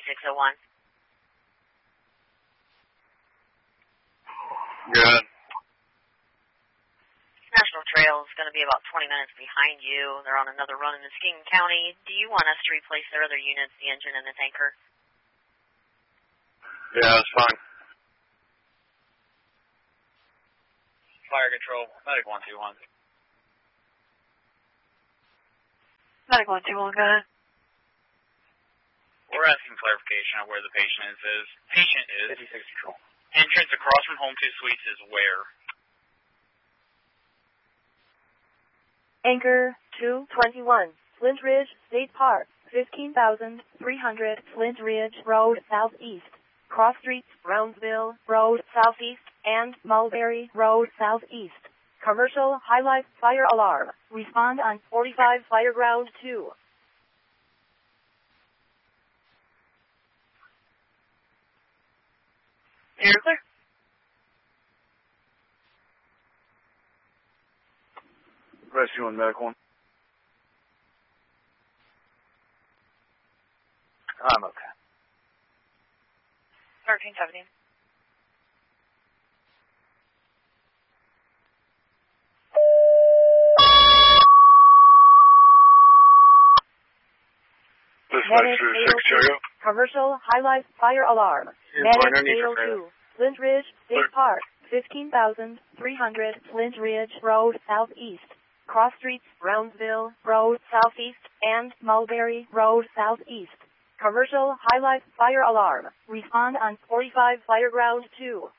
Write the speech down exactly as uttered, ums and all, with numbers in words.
six oh one. Good. National Trail is going to be about twenty minutes behind you. They're on another run in Muskegon County. Do you want us to replace their other units, the engine and the tanker? Yeah, that's fine. Fire control, medic one two one. Medic one two one, go ahead. We're asking clarification on where the patient is. is. Patient is. fifty-six control. Entrance across from Home two Suites is where? Anchor two twenty-one, Flint Ridge State Park, fifteen thousand three hundred Flint Ridge Road Southeast, Cross Streets, Brownsville Road Southeast, and Mulberry Road Southeast. Commercial Highlight Fire Alarm. Respond on forty-five Fireground two. You're clear. Rescue one, medic one. I'm okay. thirteen seventeen. This is six Cherry. Commercial Highlight Fire Alarm. Medic eight oh two, Flint Ridge State Park, fifteen thousand three hundred Flint Ridge Road Southeast, Cross Streets, Brownsville Road Southeast, and Mulberry Road Southeast. Commercial Highlight Fire Alarm. Respond on forty-five Fireground two.